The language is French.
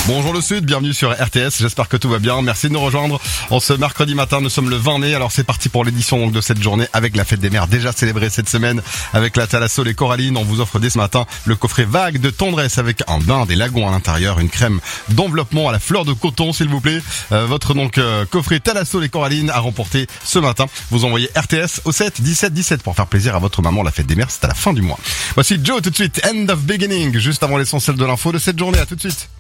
Bonjour le Sud, bienvenue sur RTS, j'espère que tout va bien, merci de nous rejoindre en ce mercredi matin, nous sommes le 20 mai, alors c'est parti pour l'édition de cette journée avec la fête des mères déjà célébrée cette semaine avec la Thalasso et Coraline. On vous offre dès ce matin le coffret Vague de tendresse avec un bain, des lagons à l'intérieur, une crème d'enveloppement à la fleur de coton s'il vous plaît. Votre coffret Thalasso et Coraline à remporter ce matin. Vous envoyez RTS au 7 17 17 pour faire plaisir à votre maman. La fête des mères c'est à la fin du mois. Voici Joe tout de suite, End of Beginning, juste avant l'essentiel de l'info de cette journée, à tout de suite.